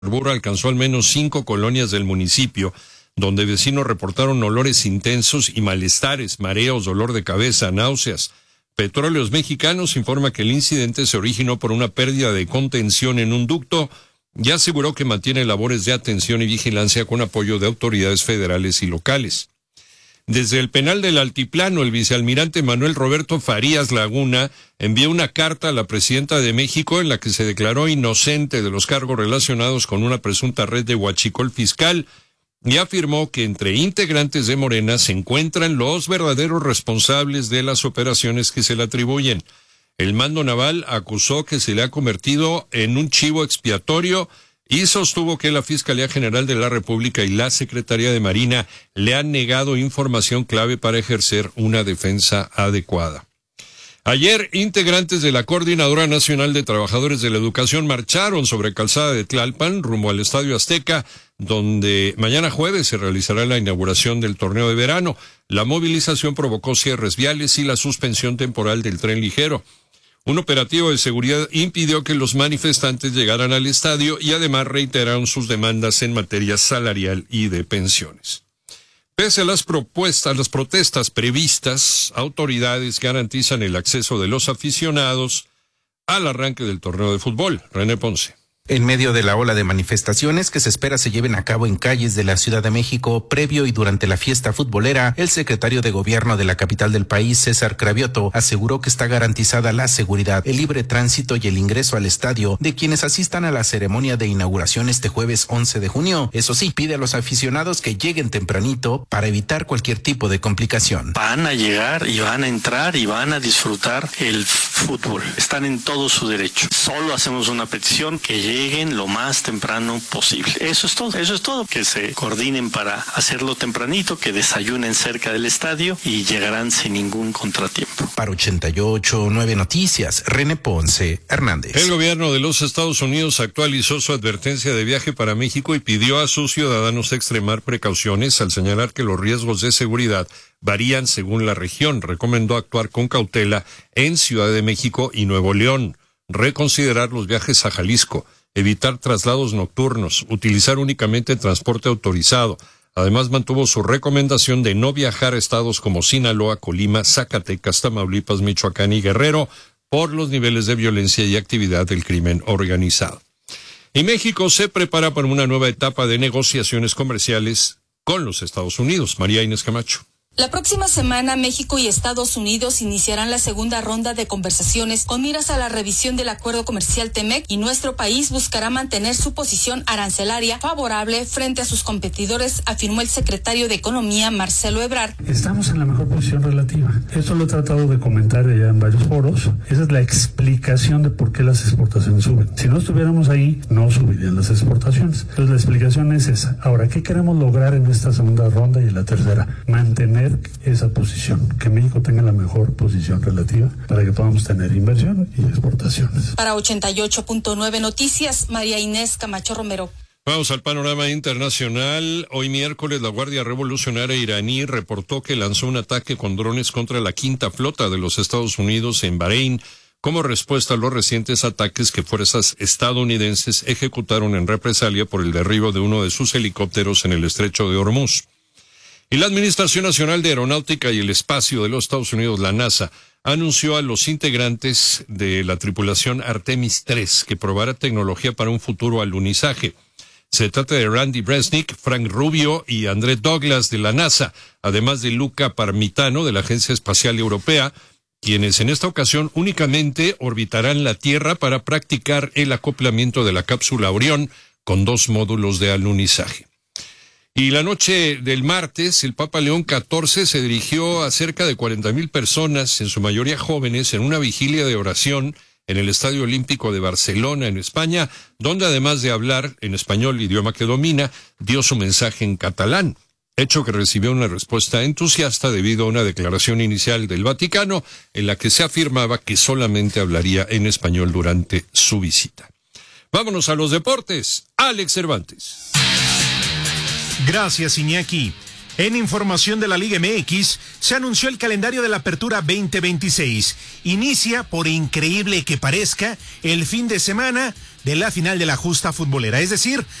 Burro alcanzó al menos 5 colonias del municipio, donde vecinos reportaron olores intensos y malestares, mareos, dolor de cabeza, náuseas. Petróleos Mexicanos informa que el incidente se originó por una pérdida de contención en un ducto y aseguró que mantiene labores de atención y vigilancia con apoyo de autoridades federales y locales. Desde el penal del Altiplano, el vicealmirante Manuel Roberto Farías Laguna envió una carta a la presidenta de México en la que se declaró inocente de los cargos relacionados con una presunta red de huachicol fiscal y afirmó que entre integrantes de Morena se encuentran los verdaderos responsables de las operaciones que se le atribuyen. El mando naval acusó que se le ha convertido en un chivo expiatorio y sostuvo que la Fiscalía General de la República y la Secretaría de Marina le han negado información clave para ejercer una defensa adecuada. Ayer, integrantes de la Coordinadora Nacional de Trabajadores de la Educación marcharon sobre Calzada de Tlalpan rumbo al Estadio Azteca, donde mañana jueves se realizará la inauguración del torneo de verano. La movilización provocó cierres viales y la suspensión temporal del tren ligero. Un operativo de seguridad impidió que los manifestantes llegaran al estadio y además reiteraron sus demandas en materia salarial y de pensiones. Pese a las protestas previstas, autoridades garantizan el acceso de los aficionados al arranque del torneo de fútbol. René Ponce. En medio de la ola de manifestaciones que se espera se lleven a cabo en calles de la Ciudad de México, previo y durante la fiesta futbolera, el secretario de Gobierno de la capital del país, César Cravioto, aseguró que está garantizada la seguridad, el libre tránsito y el ingreso al estadio de quienes asistan a la ceremonia de inauguración este jueves 11 de junio. Eso sí, pide a los aficionados que lleguen tempranito para evitar cualquier tipo de complicación. Van a llegar y van a entrar y van a disfrutar el fútbol. Están en todo su derecho. Solo hacemos una petición: que lleguen lo más temprano posible. Eso es todo. Que se coordinen para hacerlo tempranito, que desayunen cerca del estadio y llegarán sin ningún contratiempo. Para 88.9 Noticias, René Ponce Hernández. El gobierno de los Estados Unidos actualizó su advertencia de viaje para México y pidió a sus ciudadanos extremar precauciones al señalar que los riesgos de seguridad varían según la región. Recomendó actuar con cautela en Ciudad de México y Nuevo León, reconsiderar los viajes a Jalisco, evitar traslados nocturnos, utilizar únicamente transporte autorizado. Además, mantuvo su recomendación de no viajar a estados como Sinaloa, Colima, Zacatecas, Tamaulipas, Michoacán y Guerrero por los niveles de violencia y actividad del crimen organizado. Y México se prepara para una nueva etapa de negociaciones comerciales con los Estados Unidos. María Inés Camacho. La próxima semana, México y Estados Unidos iniciarán la segunda ronda de conversaciones con miras a la revisión del acuerdo comercial TEMEC y nuestro país buscará mantener su posición arancelaria favorable frente a sus competidores, afirmó el secretario de Economía, Marcelo Ebrard. Estamos en la mejor posición relativa. Esto lo he tratado de comentar ya en varios foros. Esa es la explicación de por qué las exportaciones suben. Si no estuviéramos ahí, no subirían las exportaciones. Entonces la explicación es esa. Ahora, ¿qué queremos lograr en esta segunda ronda y en la tercera? Mantener esa posición, que México tenga la mejor posición relativa para que podamos tener inversión y exportaciones. Para 88.9 Noticias, María Inés Camacho Romero. Vamos al panorama internacional. Hoy miércoles, la Guardia Revolucionaria iraní reportó que lanzó un ataque con drones contra la quinta flota de los Estados Unidos en Bahrein, como respuesta a los recientes ataques que fuerzas estadounidenses ejecutaron en represalia por el derribo de uno de sus helicópteros en el estrecho de Hormuz. Y la Administración Nacional de Aeronáutica y el Espacio de los Estados Unidos, la NASA, anunció a los integrantes de la tripulación Artemis 3 que probará tecnología para un futuro alunizaje. Se trata de Randy Bresnik, Frank Rubio y André Douglas de la NASA, además de Luca Parmitano de la Agencia Espacial Europea, quienes en esta ocasión únicamente orbitarán la Tierra para practicar el acoplamiento de la cápsula Orión con 2 módulos de alunizaje. Y la noche del martes, el Papa León XIV se dirigió a cerca de 40,000 personas, en su mayoría jóvenes, en una vigilia de oración en el Estadio Olímpico de Barcelona, en España, donde además de hablar en español, idioma que domina, dio su mensaje en catalán, hecho que recibió una respuesta entusiasta debido a una declaración inicial del Vaticano en la que se afirmaba que solamente hablaría en español durante su visita. Vámonos a los deportes. Alex Cervantes. Gracias, Iñaki. En información de la Liga MX, se anunció el calendario de la Apertura 2026. Inicia, por increíble que parezca, el fin de semana de la final de la justa futbolera. Es decir,